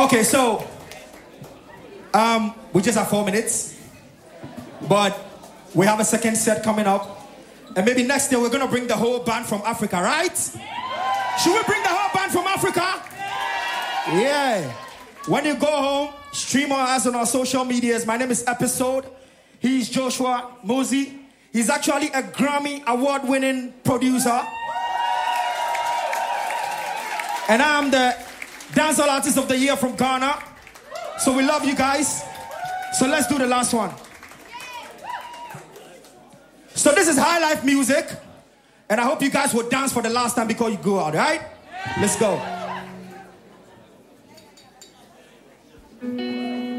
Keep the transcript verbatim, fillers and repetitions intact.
Okay, so um, we just have four minutes, but we have a second set coming up, and maybe next year we're gonna bring the whole band from Africa, right? Should we bring the whole band from Africa? Yeah. When you go home, stream on us on our social medias. My name is Episode. He's Joshua Mosey. He's actually a Grammy award-winning producer. And I'm the Dancehall Artist of the Year from Ghana. So we love you guys. So let's do the last one. So this is high life music. And I hope you guys will dance for the last time before you go out, right? Let's go.